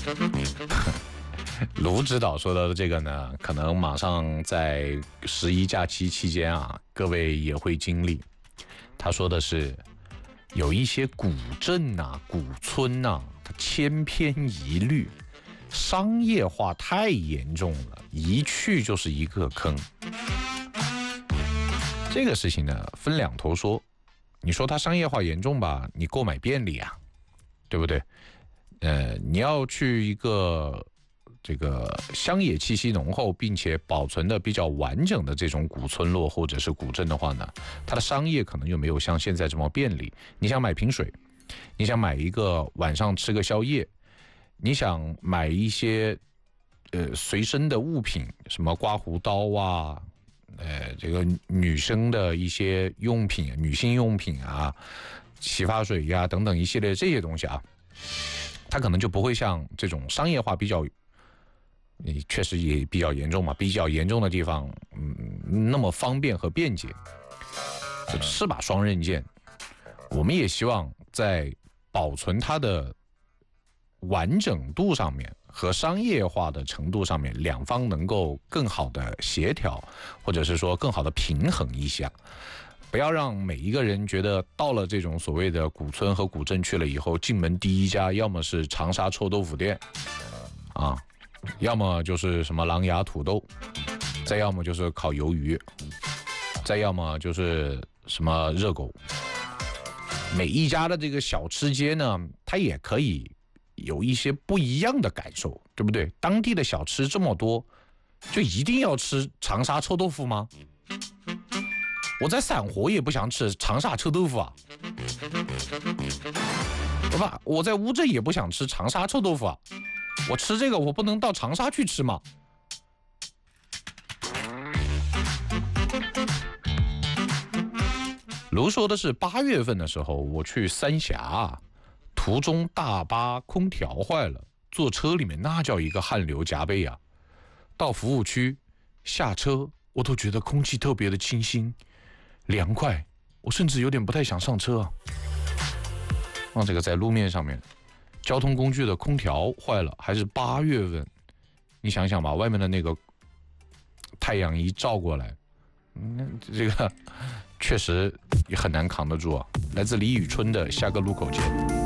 卢指导说的这个呢，可能马上在11假期期间啊，各位也会经历。他说的是，有一些古镇啊、古村啊，它千篇一律，商业化太严重了，一去就是一个坑。这个事情呢，分两头说。你说它商业化严重吧，你购买便利啊，对不对？你要去一个这个乡野气息浓厚并且保存的比较完整的这种古村落或者是古镇的话呢，它的商业可能又没有像现在这么便利。你想买瓶水，你想买一个晚上吃个宵夜，你想买一些随身的物品，什么刮胡刀啊，这个女生的一些用品，女性用品啊，洗发水呀、等等一系列这些东西啊，它可能就不会像这种商业化比较，确实也比较严重嘛，比较严重的地方，那么方便和便捷，是把双刃剑。我们也希望在保存它的完整度上面和商业化的程度上面，两方能够更好的协调，或者是说更好的平衡一下，不要让每一个人觉得到了这种所谓的古村和古镇去了以后，进门第一家要么是长沙臭豆腐店啊，要么就是什么狼牙土豆，再要么就是烤鱿鱼，再要么就是什么热狗。每一家的这个小吃街呢，它也可以有一些不一样的感受，对不对？当地的小吃这么多，就一定要吃长沙臭豆腐吗？我在散活也不想吃长沙臭豆腐啊，对吧？我在乌镇也不想吃长沙臭豆腐啊，我吃这个我不能到长沙去吃吗？卢说的是8月份的时候，我去三峡，途中大巴空调坏了，坐车里面那叫一个汗流浃背啊！到服务区下车，我都觉得空气特别的清新、凉快，我甚至有点不太想上车啊。这个在路面上面，交通工具的空调坏了，还是8月份，你想想吧，外面的那个太阳一照过来，这个确实也很难扛得住啊。来自李宇春的《下个路口见》。